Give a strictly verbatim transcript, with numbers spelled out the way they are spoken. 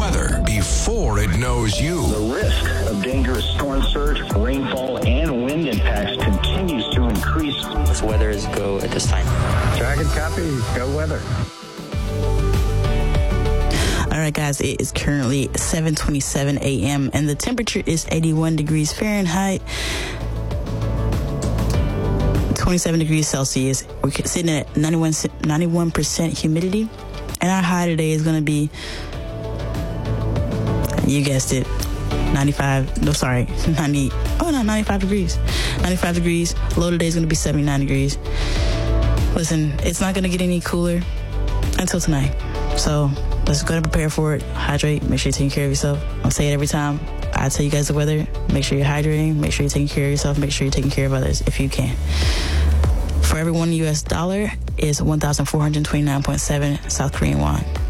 weather before it knows you. The risk of dangerous storm surge, rainfall, and wind impacts continues to increase. This weather is go at this time. Dragon copy, go weather. All right, guys, it is currently seven twenty-seven a.m. and the temperature is eighty-one degrees Fahrenheit, twenty-seven degrees Celsius. We're sitting at ninety-one percent humidity, and our high today is going to be, you guessed it, ninety-five, no, sorry, ninety, oh no, ninety-five degrees. ninety-five degrees. Low today is going to be seventy-nine degrees. Listen, it's not going to get any cooler until tonight. So let's go and prepare for it. Hydrate. Make sure you're taking care of yourself. I'll say it every time I tell you guys the weather. Make sure you're hydrating. Make sure you're taking care of yourself. Make sure you're taking care of others if you can. For every one U S dollar is one thousand four hundred twenty-nine point seven South Korean won.